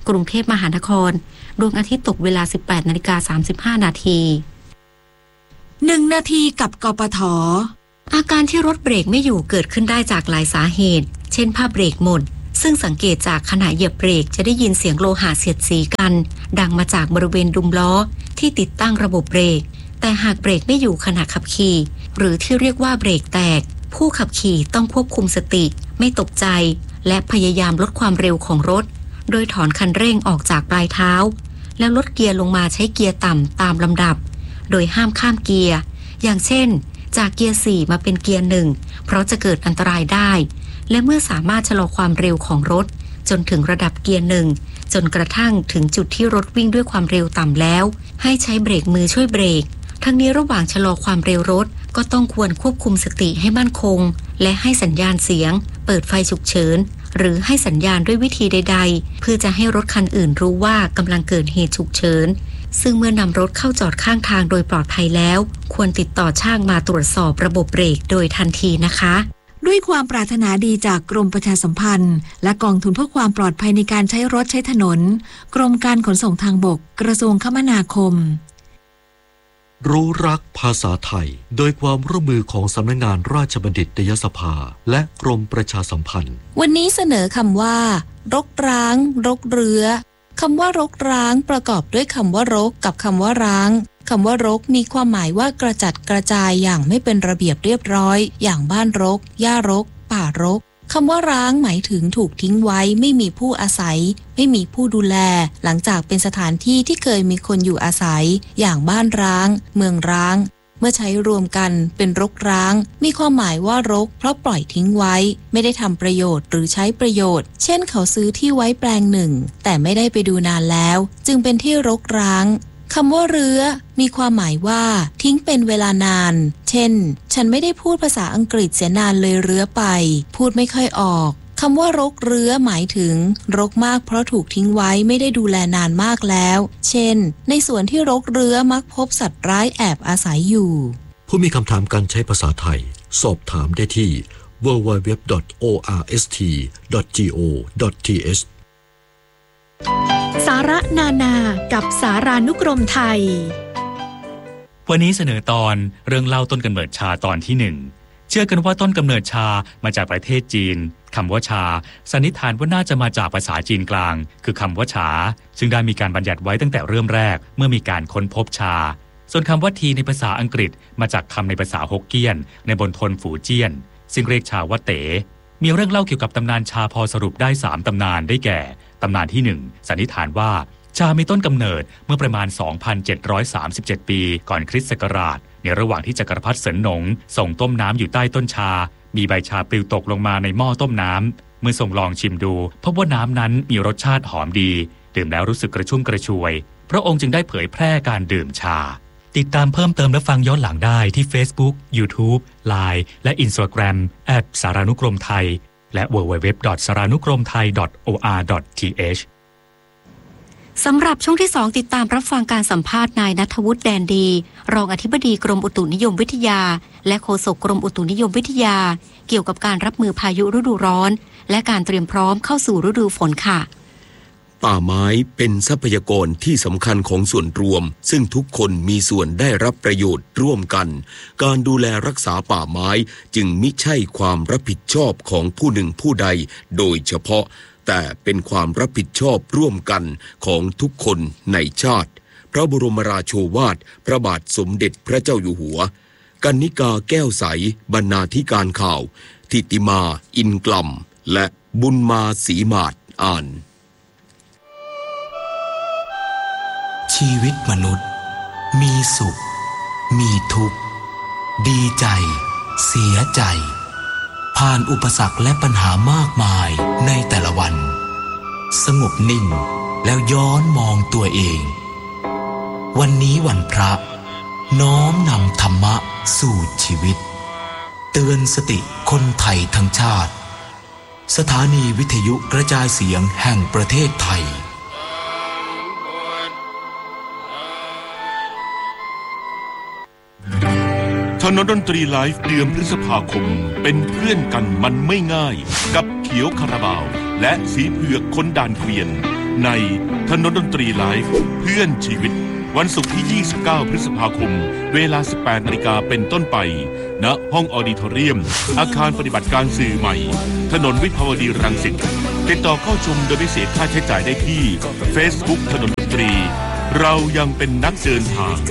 กรุงเทพมหานครดวงอาทิตย์ตกเวลา สิบแปดนาฬิกาสามสิบห้านาทีหนึ่งนาทีกับกปท. อาการที่รถเบรกไม่อยู่เกิดขึ้นได้จากหลายสาเหตุเช่นผ้าเบรกหมดซึ่งสังเกตจากขณะเหยียบเบรกจะได้ยินเสียงโลหะเสียดสีกันดังมาจากบริเวณดุมล้อที่ติดตั้งระบบเบรกแต่หากเบรกไม่อยู่ขณะขับขี่หรือที่เรียกว่าเบรกแตกผู้ขับขี่ต้องควบคุมสติไม่ตกใจและพยายามลดความเร็วของรถโดยถอนคันเร่งออกจากปลายเท้าแล้วลดเกียร์ลงมาใช้เกียร์ต่ำตามลำดับโดยห้ามข้ามเกียร์อย่างเช่นจากเกียร์สี่มาเป็นเกียร์หนึ่งเพราะจะเกิดอันตรายได้และเมื่อสามารถชะลอความเร็วของรถจนถึงระดับเกียร์หนึ่งจนกระทั่งถึงจุดที่รถวิ่งด้วยความเร็วต่ำแล้วให้ใช้เบรกมือช่วยเบรกทั้งนี้ระหว่างชะลอความเร็วรถก็ต้องควรควบคุมสติให้มั่นคงและให้สัญญาณเสียงเปิดไฟฉุกเฉินหรือให้สัญญาณด้วยวิธีใดๆเพื่อจะให้รถคันอื่นรู้ว่ากำลังเกิดเหตุฉุกเฉินซึ่งเมื่อนำรถเข้าจอดข้างทางโดยปลอดภัยแล้วควรติดต่อช่างมาตรวจสอบระบบเบรกโดยทันทีนะคะด้วยความปรารถนาดีจากกรมประชาสัมพันธ์และกองทุนเพื่อความปลอดภัยในการใช้รถใช้ถนนกรมการขนส่งทางบกกระทรวงคมนาคมรู้รักภาษาไทยโดยความร่วมมือของสำนักงานราชบัณฑิตยสภาและกรมประชาสัมพันธ์วันนี้เสนอคำว่ารกร้างรกเรื้อคำว่ารกร้างประกอบด้วยคำว่ารกกับคำว่าร้างคำว่ารกมีความหมายว่ากระจัดกระจายอย่างไม่เป็นระเบียบเรียบร้อยอย่างบ้านรกหญ้ารกป่ารกคำว่าร้างหมายถึงถูกทิ้งไว้ไม่มีผู้อาศัยไม่มีผู้ดูแลหลังจากเป็นสถานที่ที่เคยมีคนอยู่อาศัยอย่างบ้านร้างเมืองร้างเมื่อใช้รวมกันเป็นรกร้างมีความหมายว่ารกเพราะปล่อยทิ้งไว้ไม่ได้ทำประโยชน์หรือใช้ประโยชน์เช่นเขาซื้อที่ไว้แปลงหนึ่งแต่ไม่ได้ไปดูนานแล้วจึงเป็นที่รกร้างคำว่าเรื้อมีความหมายว่าทิ้งเป็นเวลานานเช่นฉันไม่ได้พูดภาษาอังกฤษเสียนานเลยเรื้อไปพูดไม่ค่อยออกคำว่ารกเรื้อหมายถึงรกมากเพราะถูกทิ้งไว้ไม่ได้ดูแลนานมากแล้วเช่นในส่วนที่รกเรื้อมักพบสัตว์ร้ายแอบอาศัยอยู่ผู้มีคำถามการใช้ภาษาไทยสอบถามได้ที่ ดับเบิลยู ดับเบิลยู ดับเบิลยู ดอท โอ อาร์ เอส ที ดอท จี โอ ดอท ที เอชสาระนานากับสารานุกรมไทยวันนี้เสนอตอนเรื่องเล่าต้นกำเนิดชาตอนที่หนึ่งเชื่อกันว่าต้นกำเนิดชามาจากประเทศจีนคำว่าชาสันนิษฐานว่าน่าจะมาจากภาษาจีนกลางคือคำว่าฉาซึ่งได้มีการบัญญัติไว้ตั้งแต่เริ่มแรกเมื่อมีการค้นพบชาส่วนคำว่าทีในภาษาอังกฤษมาจากคำในภาษาฮกเกี้ยนในมณฑลฝูเจี้ยนซึ่งเรียกชาว่าเต๋มีเรื่องเล่าเกี่ยวกับตำนานชาพอสรุปได้สามตำนานได้แก่ตำนานที่หนึ่งสันนิษฐานว่าชามีต้นกำเนิดเมื่อประมาณ สองพันเจ็ดร้อยสามสิบเจ็ด ปีก่อนคริสต์ศักราชในระหว่างที่จักรพรรดิเสินหนงส่งต้มน้ำอยู่ใต้ต้นชามีใบชาปลิวตกลงมาในหม้อต้มน้ำเมื่อส่งลองชิมดูพบว่าน้ำนั้นมีรสชาติหอมดีดื่มแล้วรู้สึกกระชุ่มกระชวยพระองค์จึงได้เผยแพร่การดื่มชาติดตามเพิ่มเติมและฟังย้อนหลังได้ที่ Facebook YouTube ไลน์ และ Instagram แอท สารานุกรมไทยและ ดับเบิลยู ดับเบิลยู ดับเบิลยู ดอท สารานุกรมไทย ดอท โอ อาร์ ดอท ที เอชสำหรับช่วงที่สองติดตามรับฟังการสัมภาษณ์นายณัฐวุฒิแดนดีรองอธิบดีกรมอุตุนิยมวิทยาและโฆษกกรมอุตุนิยมวิทยาเกี่ยวกับการรับมือพายุฤดูร้อนและการเตรียมพร้อมเข้าสู่ฤดูฝนค่ะป่าไม้เป็นทรัพยากรที่สำคัญของส่วนรวมซึ่งทุกคนมีส่วนได้รับประโยชน์ร่วมกันการดูแลรักษาป่าไม้จึงมิใช่ความรับผิดชอบของผู้หนึ่งผู้ใดโดยเฉพาะแต่เป็นความรับผิดชอบร่วมกันของทุกคนในชาติพระบรมราโชวาทพระบาทสมเด็จพระเจ้าอยู่หัวกนิกาแก้วใสบรรณาธิการข่าวทิติมาอินกล่ำและบุญมาศรีมาศอ่านชีวิตมนุษย์มีสุขมีทุกข์ดีใจเสียใจผ่านอุปสรรคและปัญหามากมายในแต่ละวันสงบนิ่งแล้วย้อนมองตัวเองวันนี้วันพระน้อมนำธรรมะสู่ชีวิตเตือนสติคนไทยทั้งชาติสถานีวิทยุกระจายเสียงแห่งประเทศไทยถนนดนตรีไลฟ์เดือนพฤษภาคมเป็นเพื่อนกันมันไม่ง่ายกับเขียวคาราบาวและสีเผือกคนด่านเกวียนในถนนดนตรีไลฟ์เพื่อนชีวิตวันศุกร์ที่ยี่สิบเก้าพฤษภาคมเวลา สิบแปดนาฬิกาเป็นต้นไปณห้องออดิทอเรียมอาคารปฏิบัติการสื่อใหม่ถนนวิภาวดีรังสิตติดต่อเข้าชมโดยไม่เสียค่าใช้จ่ายได้ที่ Facebook ถนนดนตรีเรายังเป็นนักเดินทาง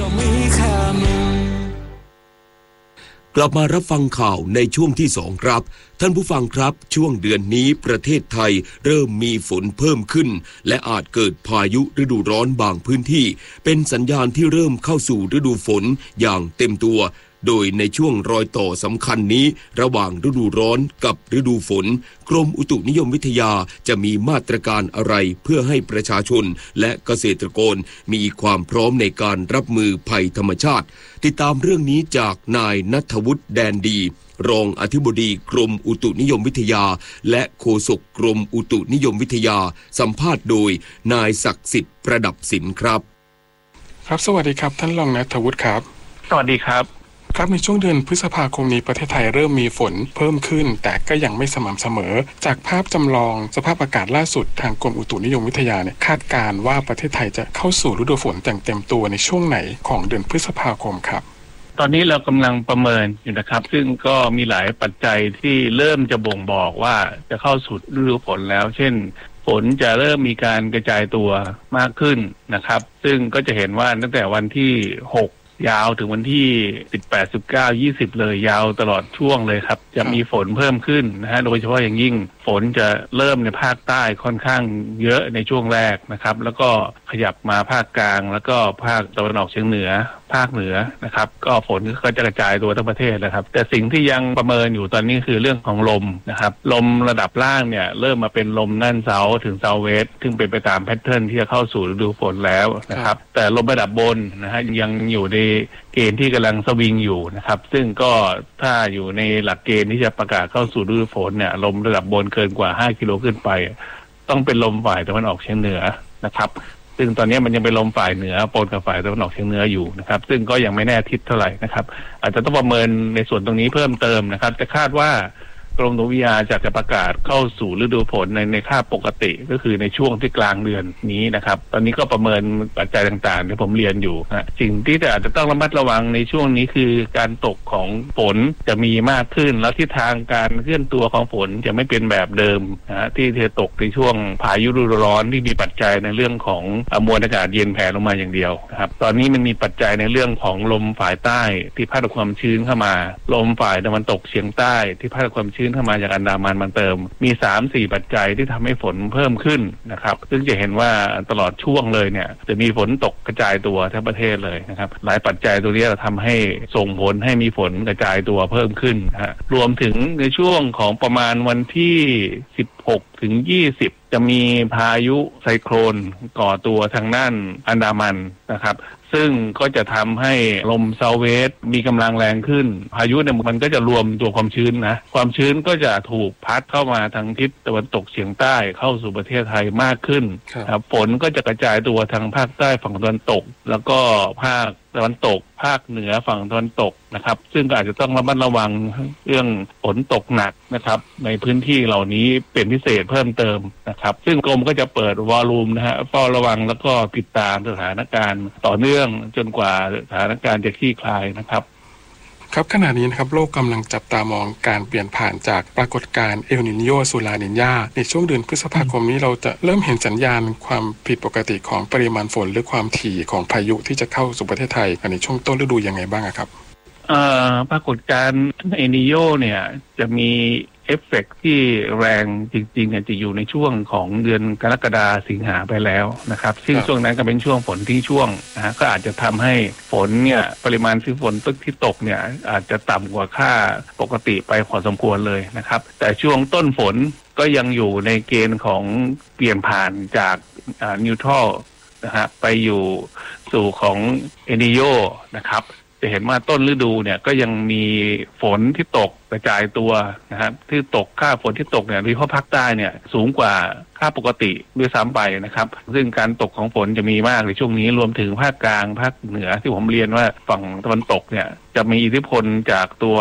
กลับมารับฟังข่าวในช่วงที่สองครับท่านผู้ฟังครับช่วงเดือนนี้ประเทศไทยเริ่มมีฝนเพิ่มขึ้นและอาจเกิดพายุฤดูร้อนบางพื้นที่เป็นสัญญาณที่เริ่มเข้าสู่ฤดูฝนอย่างเต็มตัวโดยในช่วงรอยต่อสำคัญนี้ระหว่างฤดูร้อนกับฤดูฝนกรมอุตุนิยมวิทยาจะมีมาตรการอะไรเพื่อให้ประชาชนและเกษตรกรมีความพร้อมในการรับมือภัยธรรมชาติติดตามเรื่องนี้จากนายณัฐวุฒิแดนดีรองอธิบดีกรมอุตุนิยมวิทยาและโฆษกกรมอุตุนิยมวิทยาสัมภาษณ์โดยนายศักดิ์สิทธิ์ประดับสินครับครับสวัสดีครับท่านรองณัฐวุฒิครับสวัสดีครับครับในช่วงเดือนพฤษภาคมนี้ประเทศไทยเริ่มมีฝนเพิ่มขึ้นแต่ก็ยังไม่สม่ำเสมอจากภาพจำลองสภาพอากาศล่าสุดทางกรมอุตุนิยมวิทยาเนี่ยคาดการณ์ว่าประเทศไทยจะเข้าสู่ฤดูฝนอย่างเต็มตัวในช่วงไหนของเดือนพฤษภาคมครับตอนนี้เรากำลังประเมินอยู่นะครับซึ่งก็มีหลายปัจจัยที่เริ่มจะบ่งบอกว่าจะเข้าสู่ฤดูฝนแล้วเช่นฝนจะเริ่มมีการกระจายตัวมากขึ้นนะครับซึ่งก็จะเห็นว่าตั้งแต่วันที่หกยาวถึงวันที่สิบแปด สิบเก้า ยี่สิบเลยยาวตลอดช่วงเลยครับจะมีฝนเพิ่มขึ้นนะฮะโดยเฉพาะอย่างยิ่งฝนจะเริ่มในภาคใต้ค่อนข้างเยอะในช่วงแรกนะครับแล้วก็ขยับมาภาคกลางแล้วก็ภาคตะวันออกเฉียงเหนือภาคเหนือนะครับก็ฝนก็จะกระจายตัวทั้งประเทศนะครับแต่สิ่งที่ยังประเมินอยู่ตอนนี้คือเรื่องของลมนะครับลมระดับล่างเนี่ยเริ่มมาเป็นลมน่านเซาถึงเซาเวสซึ่งเป็นไปตามแพทเทิร์นที่จะเข้าสู่ฤดูฝนแล้วนะครับแต่ลมระดับบนนะฮะยังอยู่ในเกณฑ์ที่กำลังสวิงอยู่นะครับซึ่งก็ถ้าอยู่ในหลักเกณฑ์ที่จะประกาศเข้าสู่ฤดูฝนเนี่ยลมระดับบนเกินกว่าห้ากิโลขึ้นไปต้องเป็นลมฝ่ายตะวันออกเฉียงเหนือนะครับซึ่งตอนนี้มันยังเป็นลมฝ่ายเหนือปนกับฝ่ายตะวันออกเฉียงเหนืออยู่นะครับซึ่งก็ยังไม่แน่ทิศเท่าไหร่นะครับอาจจะต้องประเมินในส่วนตรงนี้เพิ่มเติมนะครับจะคาดว่ากรมอุตุนิยมวิทยาจะจะประกาศเข้าสู่ฤดูฝนในในค่าปกติก็คือในช่วงที่กลางเดือนนี้นะครับตอนนี้ก็ประเมินปัจจัยต่างๆที่ผมเรียนอยู่นะสิ่งที่อาจจะต้องระมัดระวังในช่วงนี้คือการตกของฝนจะมีมากขึ้นแล้วทิศทางการเคลื่อนตัวของฝนจะไม่เป็นแบบเดิมนะที่จะตกในช่วงพายุฤดูร้อนที่มีปัจจัยในเรื่องของมวลอากาศเย็นแผ่ลงมาอย่างเดียวนะครับตอนนี้มันมีปัจจัยในเรื่องของลมฝ่ายใต้ที่พัดเอาความชื้นเข้ามาลมฝ่ายตะวันตกเฉียงใต้ที่พัดเอาความชื้นเข้ามาจากอันดามันมาเติมมี สามสี่ ปัจจัยที่ทำให้ฝนเพิ่มขึ้นนะครับซึ่งจะเห็นว่าตลอดช่วงเลยเนี่ยจะมีฝนตกกระจายตัวทั้งประเทศเลยนะครับหลายปัจจัยตัวนี้เราทำให้ส่งผลให้มีฝนกระจายตัวเพิ่มขึ้นนะฮะรวมถึงในช่วงของประมาณวันที่สิบหกถึงยี่สิบจะมีพายุไซโคลนก่อตัวทางด้านอันดามันนะครับซึ่งก็จะทำให้ลมเซาเวสมีกำลังแรงขึ้นพายุเนี่ยมันก็จะรวมตัวความชื้นนะความชื้นก็จะถูกพัดเข้ามาทางทิศตะวันตกเฉียงใต้เข้าสู่ประเทศไทยมากขึ้นครับฝนก็จะกระจายตัวทางภาคใต้ฝั่งตะวันตกแล้วก็ภาคตะวันตกภาคเหนือฝั่งตะวันตกนะครับซึ่งอาจจะต้องระมัดระวังเรื่องฝนตกหนักนะครับในพื้นที่เหล่านี้เป็นพิเศษเพิ่มเติมนะครับซึ่งกรมก็จะเปิดวอลลุ่มนะฮะเฝ้าระวังแล้วก็ติดตามสถานการณ์ต่อเนื่องจนกว่าสถานการณ์จะคลี่คลายนะครับครับขณะนี้นะครับโลกกำลังจับตามองการเปลี่ยนผ่านจากปรากฏการณ์เอลนิโญสู่ลานิญาในช่วงเดือนพฤษภาคมนี้เราจะเริ่มเห็นสัญญาณความผิดปกติของปริมาณฝนหรือความถี่ของพายุที่จะเข้าสู่ประเทศไทยในช่วงต้นฤดูยังไงบ้างครับเอ่อปรากฏการณ์เอลนิโญเนี่ยจะมีเอฟเฟกต์ที่แรงจริงๆจะอยู่ในช่วงของเดือนกรกฎาคมสิงหาไปแล้วนะครับซึ่งช่วงนั้นก็เป็นช่วงฝนที่ช่วงนะก็อาจจะทำให้ฝนเนี่ยปริมาณฝนที่ตกเนี่ยอาจจะต่ำกว่าค่าปกติไปพอสมควรเลยนะครับแต่ช่วงต้นฝนก็ยังอยู่ในเกณฑ์ของเปลี่ยนผ่านจากนิวทรัลนะฮะไปอยู่สู่ของเอลนิโญนะครับจะเห็นว่าต้นฤดูเนี่ยก็ยังมีฝนที่ตกกระจายตัวนะครับที่ตกค่าฝนที่ตกเนี่ยโดยเฉพาะภาคใต้เนี่ยสูงกว่าค่าปกติด้วยซ้ำไปนะครับซึ่งการตกของฝนจะมีมากในช่วงนี้รวมถึงภาคกลางภาคเหนือที่ผมเรียนว่าฝั่งตะวันตกเนี่ยจะมีอิทธิพลจากตัว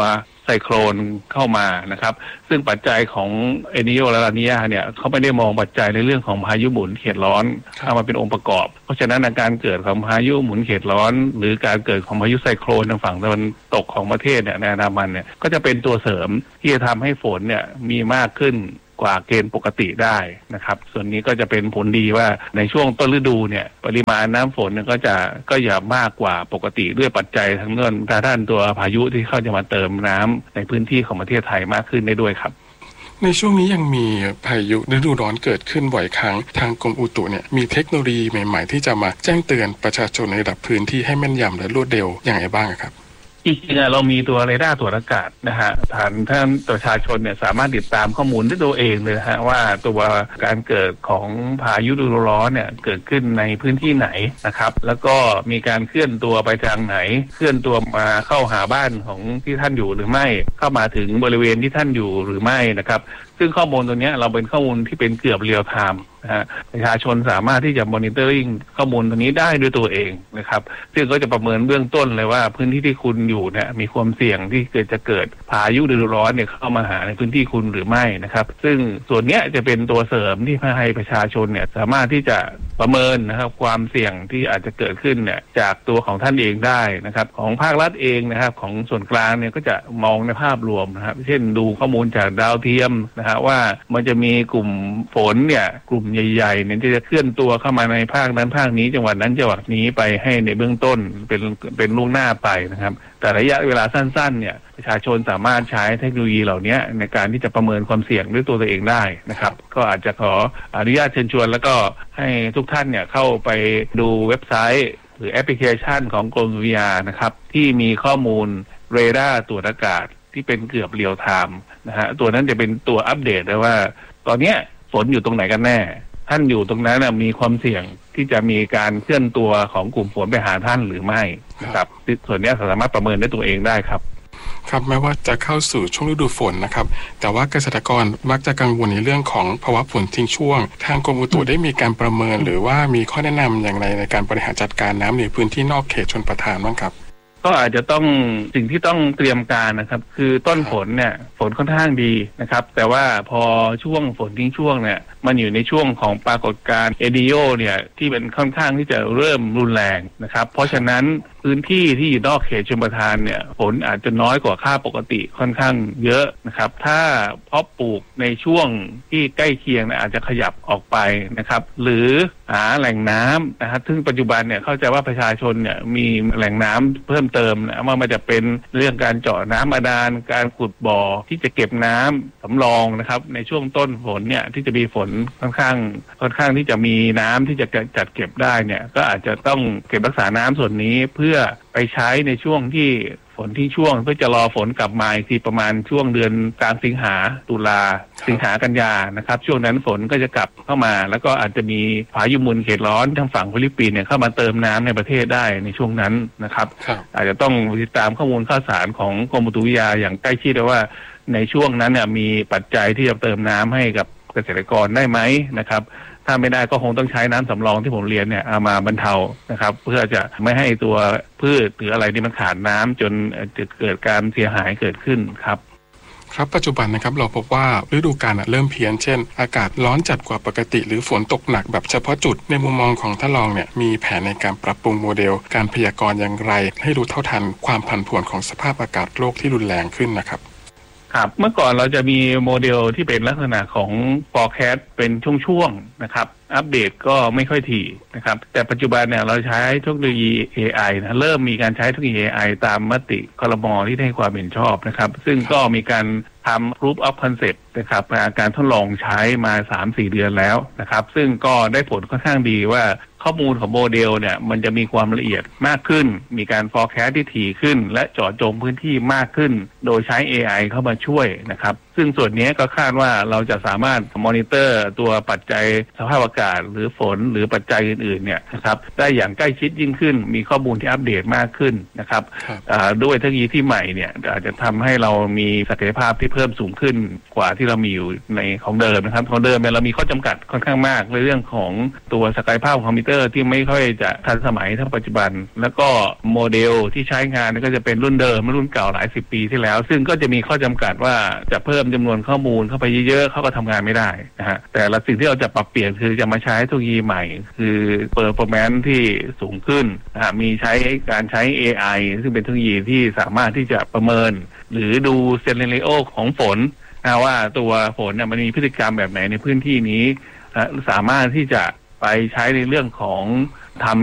ไซโคลนเข้ามานะครับซึ่งปัจจัยของเอลนีโญและลานีญาเนี่ยเขาไม่ได้มองปัจจัยในเรื่องของพายุหมุนเขตร้อนเข้ามาเป็นองค์ประกอบเพราะฉะนั้นการเกิดของพายุหมุนเขตร้อนหรือการเกิดของพายุไซโคลนทางฝั่งตะวันตกของประเทศเนี่ยในอันดามันเนี่ยก็จะเป็นตัวเสริมที่จะทำให้ฝนเนี่ยมีมากขึ้นกว่าเกณฑ์ปกติได้นะครับส่วนนี้ก็จะเป็นผลดีว่าในช่วงต้นฤดูเนี่ยปริมาณน้ำฝนเนี่ยก็จะก็อย่ามากกว่าปกติด้วยปัจจัยทั้งเรื่องด้านตัวพายุที่เข้าจะมาเติมน้ำในพื้นที่ของประเทศไทยมากขึ้นได้ด้วยครับในช่วงนี้ยังมีพายุฤดูร้อนเกิดขึ้นบ่อยครั้งทางกรมอุตุเนี่ยมีเทคโนโลยีใหม่ๆที่จะมาแจ้งเตือนประชาชนในระดับพื้นที่ให้แม่นยำและรวดเร็วอย่างไรบ้างครับจริงๆเรามีตัวเรดาร์ตรวจอากาศนะฮะฐานท่านประชาชนเนี่ยสามารถติดตามข้อมูลด้วยตัวเองเลยฮะว่าตัวการเกิดของพายุฤดูร้อนเนี่ยเกิดขึ้นในพื้นที่ไหนนะครับแล้วก็มีการเคลื่อนตัวไปทางไหนเคลื่อนตัวมาเข้าหาบ้านของที่ท่านอยู่หรือไม่เข้ามาถึงบริเวณที่ท่านอยู่หรือไม่นะครับซึ่งข้อมูลตัวนี้เราเป็นข้อมูลที่เป็นเกือบเรียลไทม์นะฮะประชาชนสามารถที่จะมอนิเตอร์ริ่งข้อมูลตัวนี้ได้ด้วยตัวเองนะครับซึ่งก็จะประเมินเบื้องต้นเลยว่าพื้นที่ที่คุณอยู่เนี่ยมีความเสี่ยงที่เกิดจะเกิดพายุฤดูร้อนเนี่ยเข้ามาหาในพื้นที่คุณหรือไม่นะครับซึ่งส่วนนี้จะเป็นตัวเสริมที่ให้ประชาชนเนี่ยสามารถที่จะประเมินนะครับความเสี่ยงที่อาจจะเกิดขึ้นเนี่ยจากตัวของท่านเองได้นะครับของภาครัฐเองนะครับของส่วนกลางเนี่ยก็จะมองในภาพรวมนะครับเช่นดูข้อมูลจากดาวเทียมนะฮะว่ามันจะมีกลุ่มฝนเนี่ยกลุ่มใหญ่ๆเนี่ยจะเคลื่อนตัวเข้ามาในภาคนั้นภาคนี้จังหวัดนั้นจังหวัดนี้ไปให้ในเบื้องต้นเป็นเป็นล่วงหน้าไปนะครับแต่ระยะเวลาสั้นๆเนี่ยประชาชนสามารถใช้เทคโนโลยีเหล่านี้ในการที่จะประเมินความเสี่ยงด้วยตัวตัวเองได้นะครับก็อาจจะขออนุญาตเชิญชวนแล้วก็ให้ทุกท่านเนี่ยเข้าไปดูเว็บไซต์หรือแอปพลิเคชันของกรมอุตุนิยมวิทยานะครับที่มีข้อมูลเรดาร์ตรวจอากาศที่เป็นเกือบเรียลไทม์นะฮะตัวนั้นจะเป็นตัวอัปเดตเลยว่าตอนนี้ฝนอยู่ตรงไหนกันแน่ท่านอยู่ตรงนั้นนะมีความเสี่ยงที่จะมีการเคลื่อนตัวของกลุ่มฝนไปหาท่านหรือไม่นะครับส่วนนี้สามารถประเมินได้ตัวเองได้ครับครับแม้ว่าจะเข้าสู่ช่วงฤดูฝนนะครับแต่ว่าเกษตรกรมักจะกังวลในเรื่องของภาวะฝนทิ้งช่วงทางกรมอุตุได้มีการประเมินหรือว่ามีข้อแนะนำอย่างไรในการบริหารจัดการน้ำในพื้นที่นอกเขตชลประทานบ้างครับก็อาจจะต้องสิ่งที่ต้องเตรียมการนะครับคือต้นฝนเนี่ยฝนค่อนข้างดีนะครับแต่ว่าพอช่วงฝนทิ้งช่วงเนี่ยมันอยู่ในช่วงของปรากฏการณ์เอลนีโญเนี่ยที่เป็นค่อนข้างที่จะเริ่มรุนแรงนะครับเพราะฉะนั้นพื้นที่ที่อยู่นอกเขตชลประทานเนี่ยฝนอาจจะน้อยกว่าค่าปกติค่อนข้างเยอะนะครับถ้าเพาะปลูกในช่วงที่ใกล้เคียงเนี่ยอาจจะขยับออกไปนะครับหรือหาแหล่งน้ำนะครับซึ่งปัจจุบันเนี่ยเข้าใจว่าประชาชนเนี่ยมีแหล่งน้ำเพิ่มเติมนะว่ามันจะเป็นเรื่องการเจาะน้ำบาดาลการขุดบ่อที่จะเก็บน้ำสำรองนะครับในช่วงต้นฝนเนี่ยที่จะมีฝนค่อนข้างค่อนข้างที่จะมีน้ำที่จะจัดเก็บได้เนี่ยก็อาจจะต้องเก็บรักษาน้ำส่วนนี้เพื่อไปใช้ในช่วงที่ฝนที่ช่วงเพื่อจะรอฝนกลับมาอีกทีประมาณช่วงเดือนกลางสิงหาตุลาสิงหากันยานะครับช่วงนั้นฝนก็จะกลับเข้ามาแล้วก็อาจจะมีพายุหมุนเขตร้อนทางฝั่งฟิลิปปินส์เนี่ยเข้ามาเติมน้ำในประเทศได้ในช่วงนั้นนะครับอาจจะต้องติดตามข้อมูลข่าวสารของกรมอุตุนิยมวิทยาอย่างใกล้ชิดว่าในช่วงนั้นเนี่ยมีปัจจัยที่จะเติมน้ำให้กับเกษตรกรได้ไหมนะครับถ้าไม่ได้ก็คงต้องใช้น้ำสำรองที่ผมเรียนเนี่ยเอามาบรรเทานะครับเพื่อจะไม่ให้ตัวพืชหรืออะไรที่มันขาดน้ำจนจะเกิดการเสียหายเกิดขึ้นครับครับปัจจุบันนะครับเราพบว่าฤดูกาลเริ่มเพี้ยนเช่นอากาศร้อนจัดกว่าปกติหรือฝนตกหนักแบบเฉพาะจุดในมุมมองของท่านรองเนี่ยมีแผนในการปรับปรุงโมเดลการพยากรณ์อย่างไรให้รู้เท่าทันความผันผวนของสภาพอากาศโลกที่รุนแรงขึ้นนะครับครับเมื่อก่อนเราจะมีโมเดลที่เป็นลักษณะของ forecast เป็นช่วงๆนะครับอัปเดตก็ไม่ค่อยถี่นะครับแต่ปัจจุบันเนี่ยเราใช้เทคโนโลยี เอ ไอ นะเริ่มมีการใช้เทคโนโลยี เอ ไอ ตามมติครม.ที่ให้ความเห็นชอบนะครับซึ่งก็มีการทำ proof of concept นะครับการทดลองใช้มา สามถึงสี่ เดือนแล้วนะครับซึ่งก็ได้ผลค่อนข้างดีว่าข้อมูลของโมเดลเนี่ยมันจะมีความละเอียดมากขึ้นมีการ forecast ที่ถี่ขึ้นและเจาะจงพื้นที่มากขึ้นโดยใช้ เอ ไอ เข้ามาช่วยนะครับซึ่งส่วนนี้ก็คาดว่าเราจะสามารถมอนิเตอร์ตัวปัจจัยสภาพอากาศหรือฝนหรือปัจจัยอื่นๆเนี่ยนะครับได้อย่างใกล้ชิดยิ่งขึ้นมีข้อมูลที่อัปเดตมากขึ้นนะครับด้วยเทคโนโลยีที่ใหม่เนี่ยอาจจะทำให้เรามีศักยภาพที่เพิ่มสูงขึ้นกว่าที่เรามีอยู่ในของเดิมนะครับของเดิมเนี่ยเรามีข้อจำกัดค่อนข้างมากในเรื่องของตัวศักยภาพของคอมพิวเตอร์ที่ไม่ค่อยจะทันสมัยเท่าปัจจุบันแล้วก็โมเดลที่ใช้งานก็จะเป็นรุ่นเดิมรุ่นเก่าหลายสิบปีที่แล้วซึ่งก็จะมีข้อจำกัดว่าจะเพิ่มจำนวนข้อมูลเข้าไปเยอะๆเขาก็ทำงานไม่ได้นะฮะแต่ละสิ่งที่เราจะปรับเปลี่ยนคือจะมาใช้เทคโนโลยีใหม่คือเปอร์ฟอร์แมนซ์ที่สูงขึ้นนะฮะมีใช้การใช้ เอ ไอ ซึ่งเป็นเทคโนโลยีที่สามารถที่จะประเมินหรือดูเซนเนริโอของฝนนะว่าตัวฝนเนี่ยมันมีพฤติกรรมแบบไหนในพื้นที่นี้สามารถที่จะไปใช้ในเรื่องของทำ